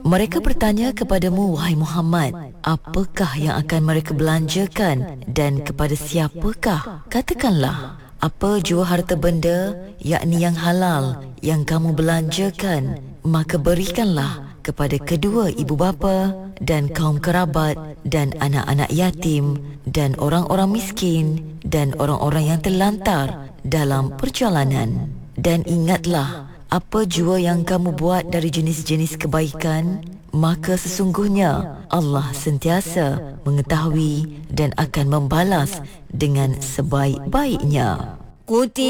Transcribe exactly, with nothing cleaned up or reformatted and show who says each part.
Speaker 1: Mereka bertanya kepadamu, wahai Muhammad, apakah yang akan mereka belanjakan dan kepada siapakah? Katakanlah, apa jua harta benda, yakni yang halal, yang kamu belanjakan, maka berikanlah kepada kedua ibu bapa dan kaum kerabat dan anak-anak yatim dan orang-orang miskin dan orang-orang yang terlantar dalam perjalanan. Dan ingatlah, apa jua yang kamu buat dari jenis-jenis kebaikan, maka sesungguhnya Allah sentiasa mengetahui dan akan membalas dengan sebaik-baiknya.